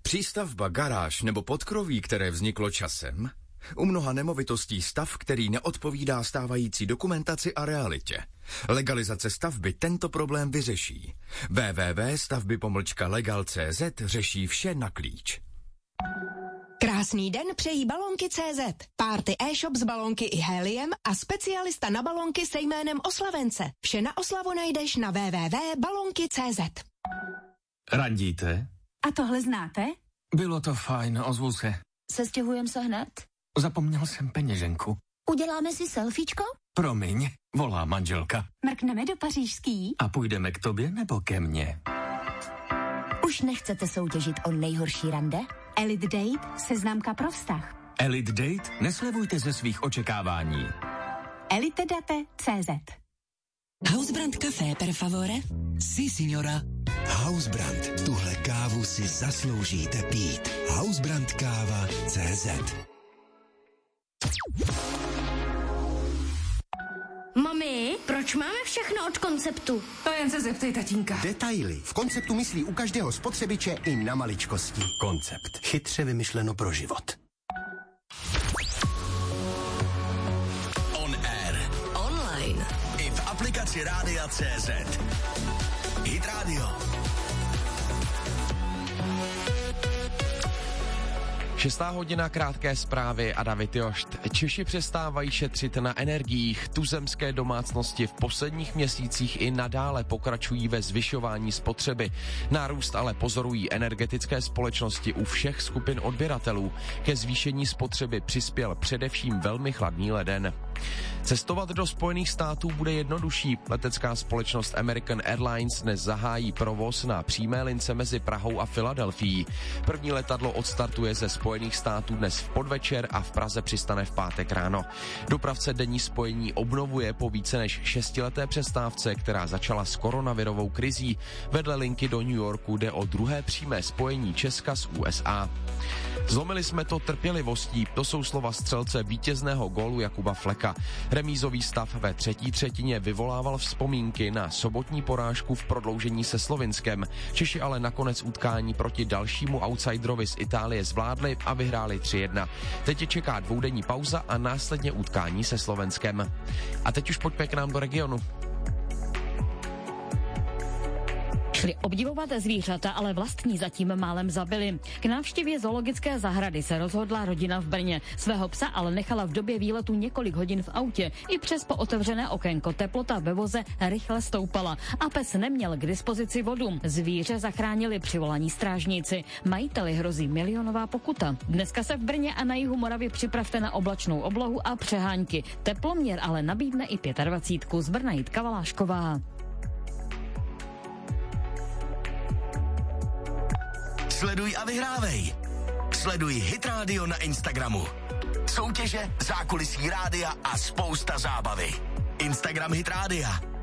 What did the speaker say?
Přístavba, garáž nebo podkroví, které vzniklo časem? U mnoha nemovitostí stav, který neodpovídá stávající dokumentaci a realitě. Legalizace stavby tento problém vyřeší. www.stavby-legal.cz řeší vše na klíč. Krásný den přejí Balonky.cz. Party e-shop z balonky i heliem a specialista na balonky se jménem Oslavence. Vše na oslavu najdeš na www.balonky.cz. Randíte? A tohle znáte? Bylo to fajn, ozvu se. Sestěhujeme se hned? Zapomněl jsem peněženku. Uděláme si selfiečko? Promiň, volá manželka. Mrkneme do pařížský? A půjdeme k tobě nebo ke mně? Už nechcete soutěžit o nejhorší rande? Elite Date, seznámka pro vztah. Elite Date? Neslevujte ze svých očekávání. elitedate.cz. Hausbrand Café, per favore? Si, signora. Hausbrand, tuhle kávu si zasloužíte pít. Hausbrandkáva.cz. Mami, proč máme všechno od Konceptu? To jen se zeptej tatínka. Detaily. V Konceptu myslí u každého spotřebiče i na maličkosti. Koncept. Chytře vymyšleno pro život. On air. Online. I v aplikaci Rádia.cz. Hit Radio. 6. hodina, krátké zprávy a David Jošt. Češi přestávají šetřit na energiích. Tuzemské domácnosti v posledních měsících i nadále pokračují ve zvyšování spotřeby. Nárůst ale pozorují energetické společnosti u všech skupin odběratelů. Ke zvýšení spotřeby přispěl především velmi chladný leden. Cestovat do Spojených států bude jednodušší. Letecká společnost American Airlines dnes zahájí provoz na přímé lince mezi Prahou a Filadelfií. První letadlo odstartuje ze Spojených států dnes v podvečer a v Praze přistane v pátek ráno. Dopravce denní spojení obnovuje po více než 6leté přestávce, která začala s koronavirovou krizí. Vedle linky do New Yorku jde o druhé přímé spojení Česka s USA. Zlomili jsme to trpělivostí, to jsou slova střelce vítězného gólu Jakuba Fleka. Remízový stav ve třetí třetině vyvolával vzpomínky na sobotní porážku v prodloužení se Slovinskem. Češi ale nakonec utkání proti dalšímu outsiderovi z Itálie zvládli a vyhráli 3-1. Teď je čeká dvoudenní pauza a následně utkání se Slovenskem. A teď už pojďme k nám do regionu. Šli obdivovat zvířata, ale vlastní zatím málem zabili. K návštěvě zoologické zahrady se rozhodla rodina v Brně. Svého psa ale nechala v době výletu několik hodin v autě. I přes pootevřené okénko teplota ve voze rychle stoupala a pes neměl k dispozici vodu. Zvíře zachránili přivolaní strážníci. Majiteli hrozí milionová pokuta. Dneska se v Brně a na jihu Moravy připravte na oblačnou oblohu a přehánky. Teploměr ale nabídne i 25. Z Brna Jitka Valášková. Sleduj a vyhrávej. Sleduj Hit Radio na Instagramu. Soutěže, zákulisí rádia a spousta zábavy. Instagram Hit Rádia.